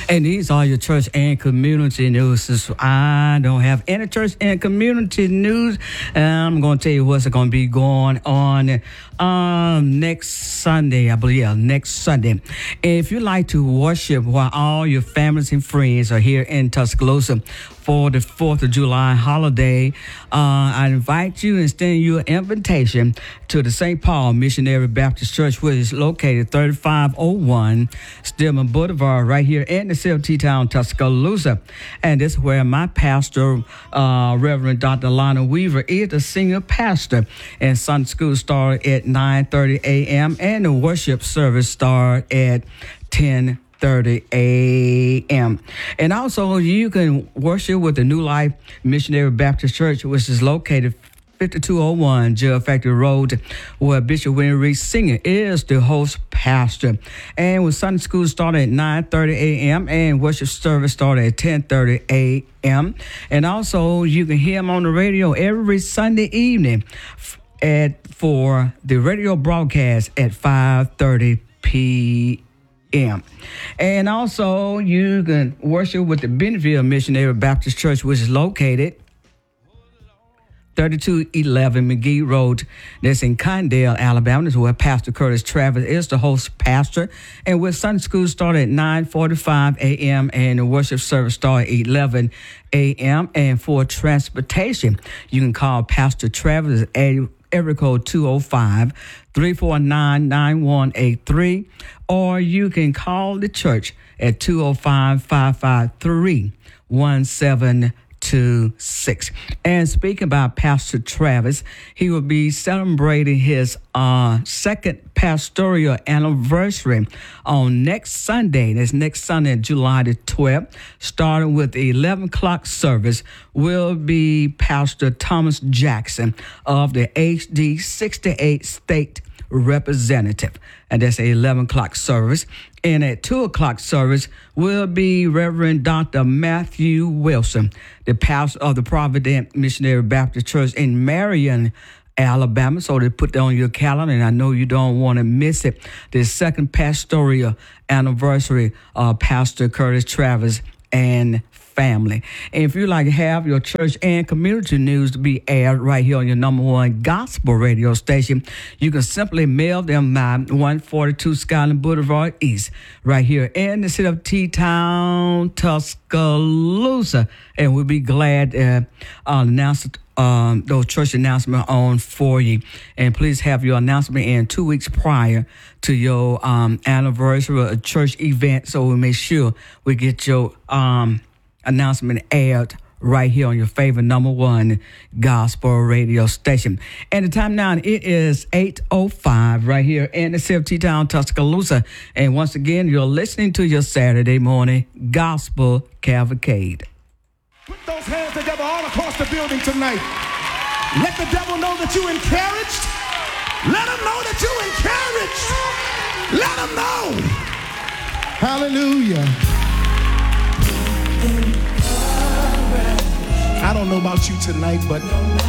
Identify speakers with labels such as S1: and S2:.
S1: And these are your church and community news. I don't have any church and community news. I'm going to tell you what's going to be going on next Sunday, I believe. Yeah, next Sunday. If you like to worship while all your families and friends are here in Tuscaloosa for the 4th of July holiday, I invite you and extend you an invitation to the St. Paul Missionary Baptist Church, which is located 3501 Stillman Boulevard, right here in the city of T-Town, Tuscaloosa. And this is where my pastor, Reverend Dr. Lana Weaver, is the senior pastor. And Sunday school starts at 9:30 a.m. and the worship service starts at 10:30 a.m. And also, you can worship with the New Life Missionary Baptist Church, which is located 5201 Jewel Factory Road, where Bishop William Reed Sr. is the host pastor. And when Sunday school started at 9:30 a.m. and worship service started at 10:30 a.m. And also, you can hear him on the radio every Sunday evening for the radio broadcast at 5:30 p.m. And also, you can worship with the Bentonville Missionary Baptist Church, which is located 3211 McGee Road. That's in Condell, Alabama. This is where Pastor Curtis Travis is the host pastor. And with Sunday school started at 9:45 a.m. and the worship service started at 11 a.m. And for transportation, you can call Pastor Travis at area code 205-349-9183, or you can call the church at 205-553-1726. And speaking about Pastor Travis, he will be celebrating his second pastoral anniversary on next Sunday. That's next Sunday, July the 12th. Starting with the 11 o'clock service will be Pastor Thomas Jackson of the HD 68 State Representative. And that's a 11 o'clock service. And at 2 o'clock service will be Reverend Dr. Matthew Wilson, the pastor of the Providence Missionary Baptist Church in Marion, Alabama. So they put that on your calendar, and I know you don't want to miss it. The second pastoral anniversary of Pastor Curtis Travis and family. And if you'd like to have your church and community news to be aired right here on your number one gospel radio station, you can simply mail them by 142 Skyland Boulevard East, right here in the city of T-Town, Tuscaloosa. And we'll be glad to announce those church announcements on for you. And please have your announcement in 2 weeks prior to your anniversary or church event, so we make sure we get your announcement aired right here on your favorite number one gospel radio station. And the time now, it is 8:05 right here in the city of T-Town, Tuscaloosa. And once again, you're listening to your Saturday morning gospel cavalcade.
S2: Put those hands together all across the building tonight. Let the devil know that you're encouraged. Let him know that you're encouraged. Let him know. Hallelujah. I don't know about you tonight, but